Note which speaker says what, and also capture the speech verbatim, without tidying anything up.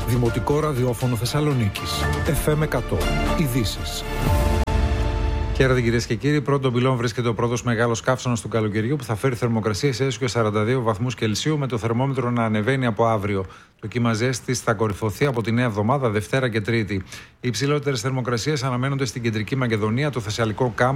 Speaker 1: Δημοτικό ραδιόφωνο Θεσσαλονίκης. εφ εμ εκατό. Ειδήσεις.
Speaker 2: Χαίρετε κυρίες και κύριοι. Πρώτον πυλών βρίσκεται ο πρώτος μεγάλος καύσωνας του καλοκαιριού που θα φέρει θερμοκρασίες έως και σαράντα δύο βαθμούς Κελσίου, με το θερμόμετρο να ανεβαίνει από αύριο. Το κύμα ζέστης θα κορυφωθεί από τη νέα εβδομάδα, Δευτέρα και Τρίτη. Οι υψηλότερες θερμοκρασίες αναμένονται στην κεντρική Μακεδονία, το Θεσσαλικό Κάμπο,